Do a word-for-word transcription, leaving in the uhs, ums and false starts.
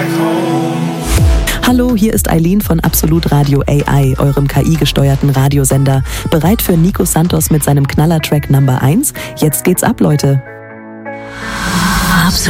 Hallo, hier ist Eileen von Absolut Radio A I, eurem K I-gesteuerten Radiosender. Bereit für Nico Santos mit seinem Knaller-Track Number eins? Jetzt geht's ab, Leute.